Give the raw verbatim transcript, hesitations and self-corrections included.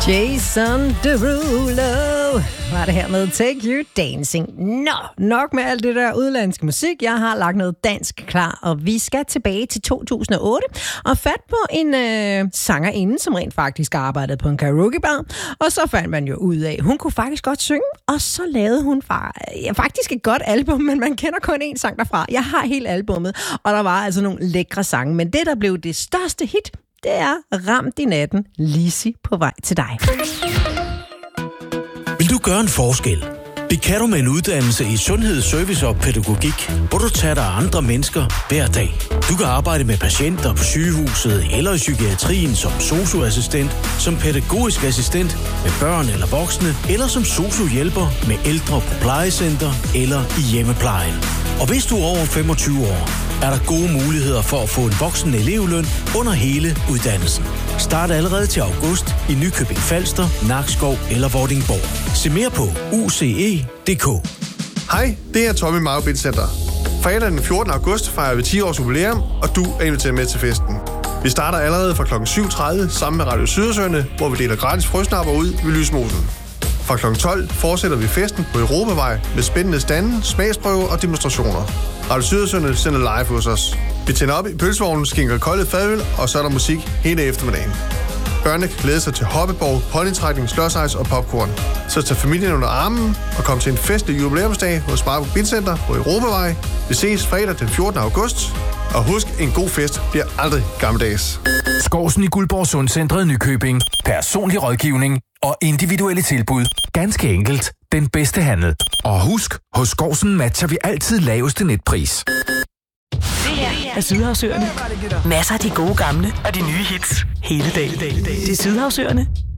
Jason Derulo var det her med Take You Dancing. Nå, nok med alt det der udlandske musik. Jeg har lagt noget dansk klar, og vi skal tilbage til to tusind og otte og fat på en øh, sangerinde, som rent faktisk arbejdede på en karaokebar. Og så fandt man jo ud af, hun kunne faktisk godt synge, og så lavede hun ja, faktisk et godt album, men man kender kun én sang derfra. Jeg har hele albummet, og der var altså nogle lækre sange, men det, der blev det største hit, det er Ramt i natten, Lizzy på vej til dig. Vil du gøre en forskel? Det kan du med en uddannelse i sundhed, service og pædagogik, hvor du tager dig af andre mennesker hver dag. Du kan arbejde med patienter på sygehuset eller i psykiatrien som sosu-assistent, som pædagogisk assistent med børn eller voksne, eller som sosu-hjælper med ældre på plejecenter eller i hjemmeplejen. Og hvis du er over femogtyve år, er der gode muligheder for at få en voksen elevløn under hele uddannelsen. Start allerede til august i Nykøbing Falster, Nakskov eller Vordingborg. Se mere på u c e punktum d k. Hej, det er Tommy Maubit Center. Fredag den fjortende august fejrer vi ti års jubilæum, og du er inviteret med til festen. Vi starter allerede fra klokken syv tredive sammen med Radio Sydersøerne, hvor vi deler gratis frøsnapper ud ved Lysmosen. Fra klokken tolv fortsætter vi festen på Europavej med spændende stande, smagsprøver og demonstrationer. Radio Sydersøerne sender live hos os. Vi tænder op i pølsevognen, skænker kolde fadøl, og så er der musik hele eftermiddagen. Børnene kan glæde sig til hoppeborg, ponytrækning, slåsejs og popcorn. Så tag familien under armen og kom til en festlig jubilæumsdag hos Sparbo Bilcenter på Europavej. Vi ses fredag den fjortende august. Og husk, en god fest bliver aldrig gammeldags. Skovsen i Guldborg Sundcentret Nykøbing. Personlig rådgivning og individuelle tilbud. Ganske enkelt. Den bedste handel. Og husk, hos Skovsen matcher vi altid laveste netpris. Det her er Sydhavsøerne. Masser af de gode gamle og de nye hits. Hele dagen. Det er Sydhavsøerne